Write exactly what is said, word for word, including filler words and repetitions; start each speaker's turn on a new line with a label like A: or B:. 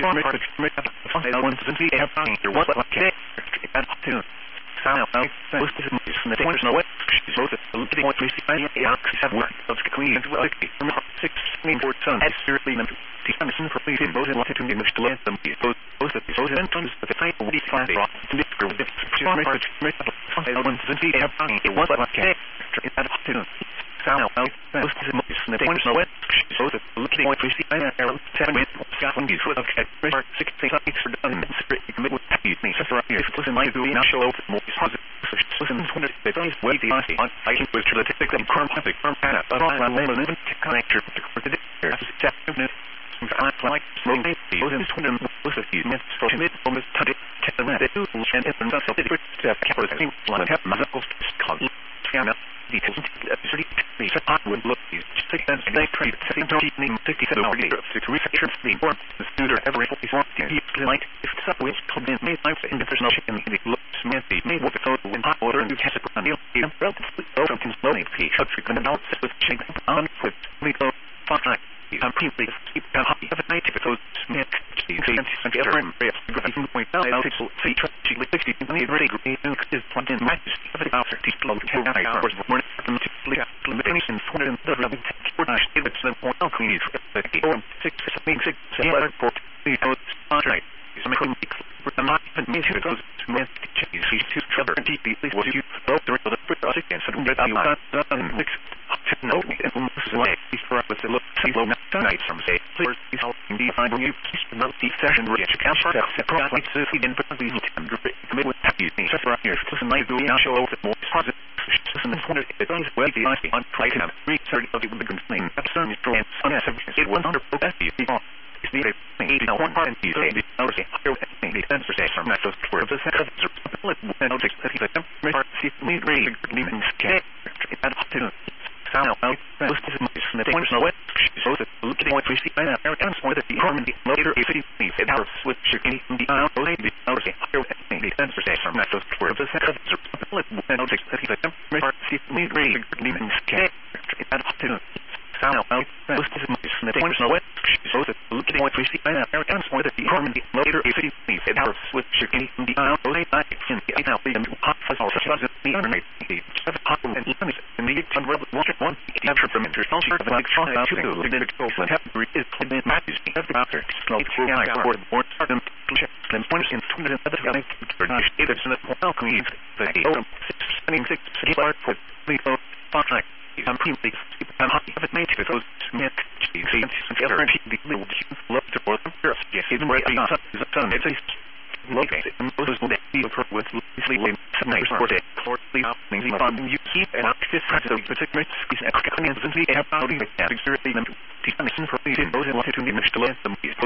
A: from make make up the ones and see have your what like that too. Sound out most of the the ones no way both the living what we see I have work of clean and like six mean for son as seriously meant to understand for please both in wanted to be much to let them both both of these both and tons of the type of we find it to make for the make make up the ones and see have it was like that too. Sound out most of the the ones no way both the living what we see I have seven with one these with okay six things up for done commit with happy me so right here if it was in my doing now show more positive listen when they don't wait the on I can was to the technical firm public firm and but all my name even connector for the there as step like slowly those in swim with a few minutes for mid from the study to the red and in the step capital thing like have medical called Fiona because the support would look these six and they trade sitting to evening sixty-seven already to research the form the student every forty-four people like if the subway come in made life in the there's no chicken in the looks smithy made with the total in hot water and you can't put on the relatively open can slowly see how to can announce it with chicken on with legal fine I'm pretty keep that hot of a night if it goes smith cheese and the other end race even point out I'll take see trusty with sixty and the really great is one in my of it after these blow to ten hours more than to sleep limitation for the level for I say that's the point clean the six being six seven for the right so I couldn't with the not even me to those smith cheese she's too trouble and deeply what you throw the rest of the project and so that you got six no way for us to look see low tonight from say please help me find you promote the session where you can start to like to see in the commit with happy me so right here listen my do now show with more positive listen this one it is well the nice on price and research of the big thing that's some strength on us it was under best you is the eighty one point you say the notice here the answer say from that those for the set of the notice that he let them see me really demons can that to sound out most of the ones no way both the looking what we see and Americans want to be harmony later if it it helps with chicken the out lady notice here the answer say from that those for the set of the notice that he let them see me really demons can that to sound out most of the ones no way both the looking what we see and Americans want to be harmony later if it it helps with chicken the out lady in the out the hot fuzz also doesn't the underneath the hot and and the unreal water one capture from internal of like shot out to the medical and have is clean matches of the doctor slow through I for the board them check them points in two minutes other guy for not either in the well clean the six spending six bar for legal contract I'm pretty I'm happy if it made it those smith cheese and the other and the little love to for them yes even right on is a ton it's a located and those will be occur with sleeping nice for the for the opening fun you keep and this so particular is extra and the have body that exerting them to for these those wanted to be much to let them